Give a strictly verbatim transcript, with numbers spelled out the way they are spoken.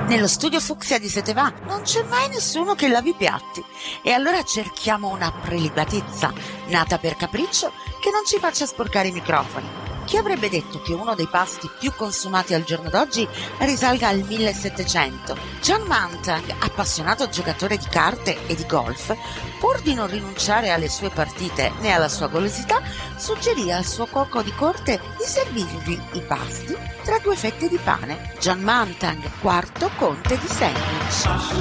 Nello studio fucsia di Setevà non c'è mai nessuno che lavi i piatti e allora cerchiamo una prelibatezza nata per capriccio che non ci faccia sporcare i microfoni. Chi avrebbe detto che uno dei pasti più consumati al giorno d'oggi risalga al millesettecento? John Montag, appassionato giocatore di carte e di golf, pur di non rinunciare alle sue partite né alla sua golosità, suggerì al suo cuoco di corte di servirgli i pasti tra due fette di pane. John Montag, quarto conte di Sandwich.